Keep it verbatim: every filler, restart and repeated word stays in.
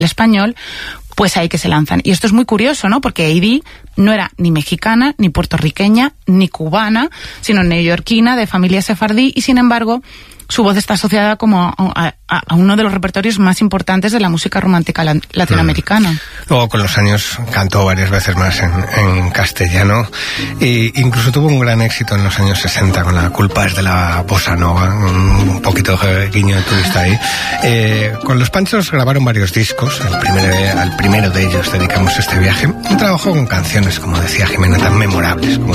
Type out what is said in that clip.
español, pues ahí que se lanzan. Y esto es muy curioso, ¿no? Porque Heidi no era ni mexicana, ni puertorriqueña, ni cubana, sino neoyorquina, de familia sefardí, y sin embargo su voz está asociada como a, a, a uno de los repertorios más importantes de la música romántica la, latinoamericana. Mm. Luego con los años cantó varias veces más en, en castellano, e incluso tuvo un gran éxito en los años sesenta con La culpa es de la bossa nova, un poquito de guiño de turista ahí. Eh, con los Panchos grabaron varios discos, el primero, al primero de ellos dedicamos este viaje, un trabajo con canciones, como decía Jimena, tan memorables como